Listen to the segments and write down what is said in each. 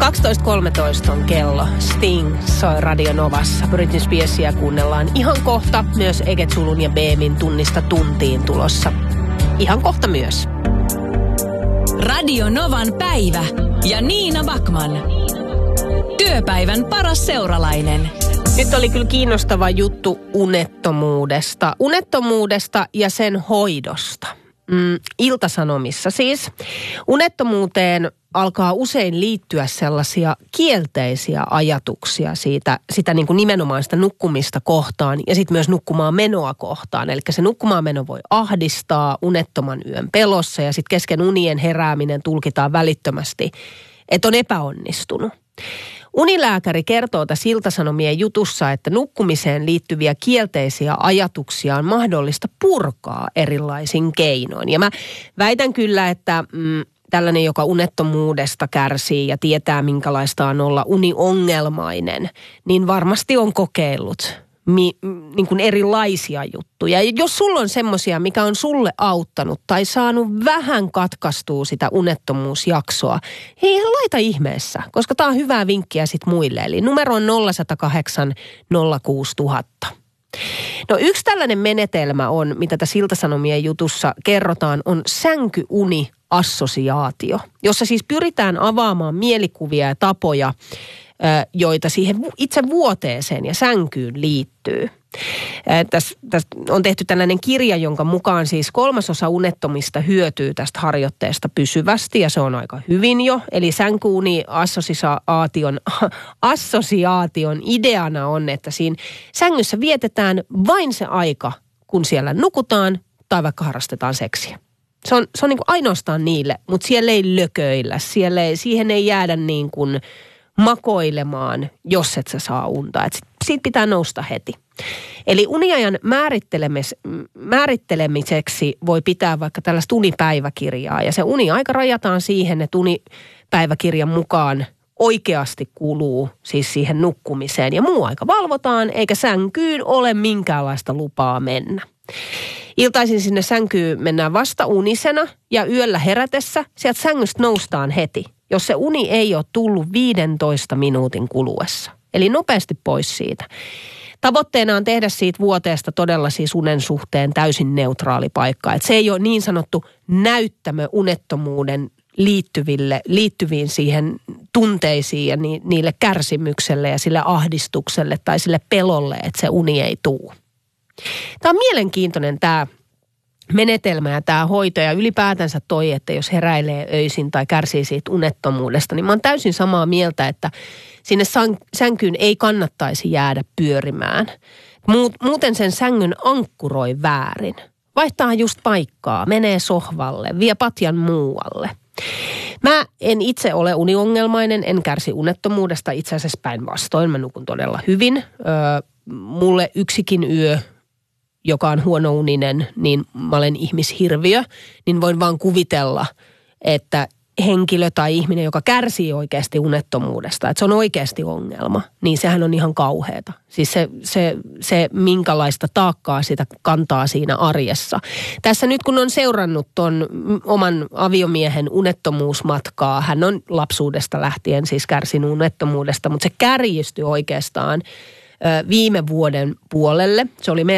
12.13 on kello. Sting soi Radio Novassa. Britney Spearsia kuunnellaan ihan kohta. Myös Ege Zulun ja Beemin Tunnista tuntiin tulossa. Ihan kohta myös. Radio Novan päivä ja Niina Backman. Työpäivän paras seuralainen. Nyt oli kyllä kiinnostava juttu unettomuudesta. Unettomuudesta ja sen hoidosta. Iltasanomissa siis. Unettomuuteen alkaa usein liittyä sellaisia kielteisiä ajatuksia sitä niin kuin nimenomaan sitä nukkumista kohtaan ja sitten myös nukkumaan menoa kohtaan. Eli se nukkumaan meno voi ahdistaa unettoman yön pelossa ja sitten kesken unien herääminen tulkitaan välittömästi, että on epäonnistunut. Unilääkäri kertoo tässä Ilta-Sanomien jutussa, että nukkumiseen liittyviä kielteisiä ajatuksia on mahdollista purkaa erilaisin keinoin. Ja mä väitän kyllä, että tällainen, joka unettomuudesta kärsii ja tietää, minkälaista on olla uniongelmainen, niin varmasti on kokeillut niin kuin erilaisia juttuja. Ja jos sulla on semmoisia, mikä on sulle auttanut tai saanut vähän katkaistua sitä unettomuusjaksoa, hei laita ihmeessä, koska tää on hyvää vinkkiä sit muille. Eli numero on 0108 06000. No yksi tällainen menetelmä on, mitä tässä Ilta-Sanomien jutussa kerrotaan, on sänkyuniassosiaatio, jossa siis pyritään avaamaan mielikuvia ja tapoja, joita siihen itse vuoteeseen ja sänkyyn liittyy. Tässä on tehty tällainen kirja, jonka mukaan siis 3/3 unettomista hyötyy tästä harjoitteesta pysyvästi ja se on aika hyvin jo. Eli sänkyuni-assosiaation ideana on, että siinä sängyssä vietetään vain se aika, kun siellä nukutaan tai vaikka harrastetaan seksiä. Se on niin kuin ainoastaan niille, mutta siellä ei lököillä, siihen ei jäädä niin kuin makoilemaan, jos et sä saa unta. Et siitä pitää nousta heti. Eli uniajan määrittelemiseksi voi pitää vaikka tällaista unipäiväkirjaa. Ja se uniaika rajataan siihen, että unipäiväkirjan mukaan oikeasti kuluu siis siihen nukkumiseen. Ja muu aika valvotaan, eikä sänkyyn ole minkäänlaista lupaa mennä. Iltaisin sinne sänkyyn mennään vasta unisena ja yöllä herätessä sieltä sängystä noustaan heti, jos se uni ei ole tullut 15 minuutin kuluessa. Eli nopeasti pois siitä. Tavoitteena on tehdä siitä vuoteesta todella siis unen suhteen täysin neutraali paikka. Että se ei ole niin sanottu näyttämö unettomuuden liittyviin siihen tunteisiin ja niille kärsimykselle ja sille ahdistukselle tai sille pelolle, että se uni ei tule. Tämä on mielenkiintoinen tämä menetelmä ja tämä hoito ja ylipäätänsä toi, että jos heräilee öisin tai kärsii siitä unettomuudesta, niin mä oon täysin samaa mieltä, että sinne sänkyyn ei kannattaisi jäädä pyörimään. Muuten sen sängyn ankkuroi väärin. Vaihtaa just paikkaa, menee sohvalle, vie patjan muualle. Mä en itse ole uniongelmainen, en kärsi unettomuudesta, itse asiassa päinvastoin. Mä nukun todella hyvin. Mulle yksikin yö, joka on huonouninen, niin mä olen ihmishirviö, niin voin vaan kuvitella, että henkilö tai ihminen, joka kärsii oikeasti unettomuudesta, että se on oikeasti ongelma, niin sehän on ihan kauheata. Siis se minkälaista taakkaa sitä kantaa siinä arjessa. Tässä nyt kun on seurannut ton oman aviomiehen unettomuusmatkaa, hän on lapsuudesta lähtien siis kärsinyt unettomuudesta, mutta se kärjistyi oikeastaan viime vuoden puolelle. Se oli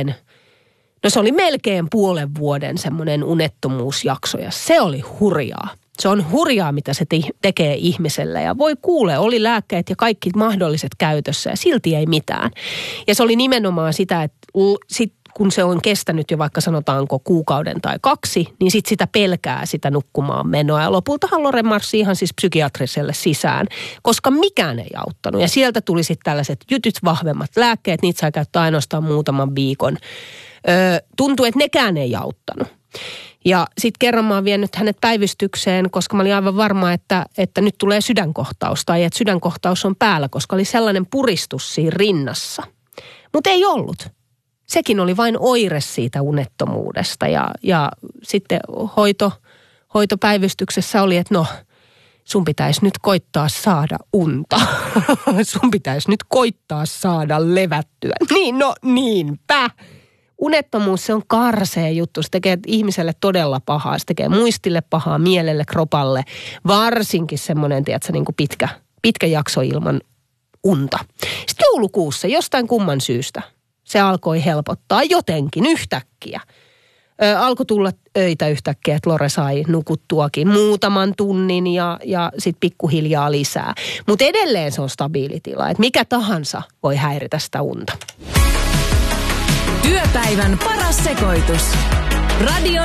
melkein puolen vuoden semmoinen unettomuusjakso ja se oli hurjaa. Se on hurjaa, mitä se tekee ihmiselle ja voi kuule, oli lääkkeet ja kaikki mahdolliset käytössä ja silti ei mitään. Ja se oli nimenomaan sitä, että kun se on kestänyt jo vaikka sanotaanko kuukauden tai 2, niin sitten sitä pelkää sitä nukkumaan menoa. Ja lopultahan Lore marssi ihan siis psykiatriselle sisään, koska mikään ei auttanut. Ja sieltä tuli sitten tällaiset jytyt vahvemmat lääkkeet, niitä sai käyttää ainoastaan muutaman viikon. Tuntui, että nekään ei auttanut. Ja sitten kerran mä oon vienyt hänet päivystykseen, koska mä olin aivan varma, että nyt tulee sydänkohtaus tai että sydänkohtaus on päällä, koska oli sellainen puristus siinä rinnassa. Mutta ei ollut. Sekin oli vain oire siitä unettomuudesta ja sitten hoitopäivystyksessä oli, että no sun pitäisi nyt koittaa saada unta. Sun pitäisi nyt koittaa saada levättyä. Niin, no niinpä. unettomuus, se on karsea juttu. Se tekee ihmiselle todella pahaa. Se tekee muistille pahaa, mielelle, kropalle. Varsinkin semmoinen, tiedätkö, niin kuin pitkä jakso ilman unta. Sitten joulukuussa jostain kumman syystä se alkoi helpottaa jotenkin yhtäkkiä. Alkoi tulla öitä yhtäkkiä, että Lore sai nukuttuakin muutaman tunnin ja sitten pikkuhiljaa lisää. Mutta edelleen se on stabiili tila, että mikä tahansa voi häiritä sitä unta. Työpäivän paras sekoitus. Radio